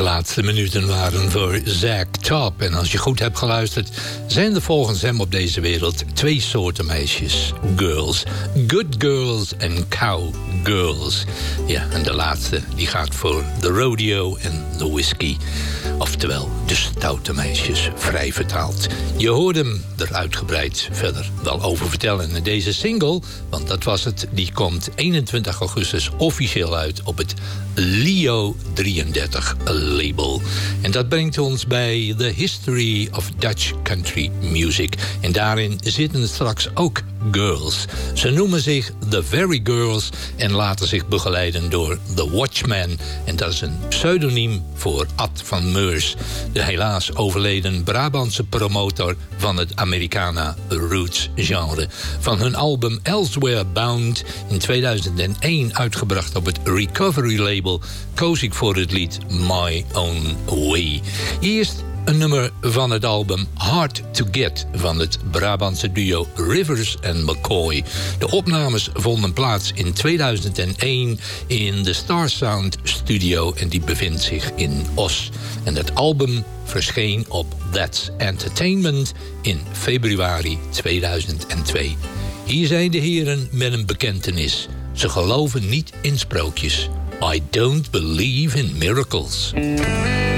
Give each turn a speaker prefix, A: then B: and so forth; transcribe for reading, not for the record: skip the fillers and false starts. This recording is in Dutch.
A: laatste minuten waren voor Zack Top. En als je goed hebt geluisterd, zijn er volgens hem op deze wereld 2 soorten meisjes. Girls. Good girls en cow girls. Ja, en de laatste die gaat voor de rodeo en de whisky. Oftewel, de stoute meisjes, vrij vertaald. Je hoort hem er uitgebreid verder wel over vertellen. En deze single, want dat was het, die komt 21 augustus officieel uit op het Leo 33 label. En dat brengt ons bij The History of Dutch Country Music. En daarin zitten straks ook girls. Ze noemen zich The Very Girls en laten zich begeleiden door The Watchman. En dat is een pseudoniem voor Ad van Meurs, de helaas overleden Brabantse promotor van het Americana roots genre. Van hun album Elsewhere Bound in 2001 uitgebracht op het Recovery label koos ik voor het lied My Own Way. Eerst een nummer van het album Hard to Get van het Brabantse duo Rivers and McCoy. De opnames vonden plaats in 2001 in de Star Sound Studio en die bevindt zich in Os. En het album verscheen op That's Entertainment in februari 2002. Hier zijn de heren met een bekentenis. Ze geloven niet in sprookjes. I don't believe in miracles.